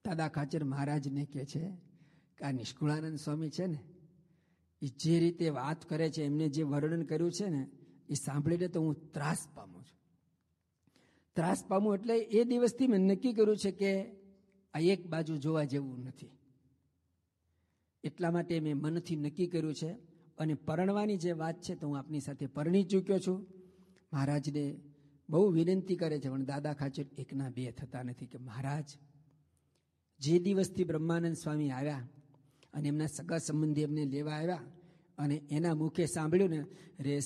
દાદા ખાચર મહારાજને કહે છે કે આ નિષ્કુળાનંદ સ્વામી છે ને, એ જે રીતે વાત કરે છે, એમને જે વર્ણન કર્યું છે ને, એ સાંભળીને તો હું ત્રાસ પામું છું. ત્રાસ પામું એટલે એ દિવસથી મેં નક્કી કર્યું છે કે આ એક બાજુ જોવા જેવું નથી. એટલા માટે મેં મનથી નક્કી કર્યું છે. અને પરણવાની જે વાત છે તો હું આપની સાથે પરણી ચૂક્યો છું. મહારાજને બહુ વિનંતી કરે છે, પણ દાદા ખાચર એકના બે થતા નથી કે મહારાજ, જે દિવસથી બ્રહ્માનંદ સ્વામી આવ્યા અને એમના સગા સંબંધી એમને લેવા આવ્યા અને એના મુખે સાંભળ્યું ને, રે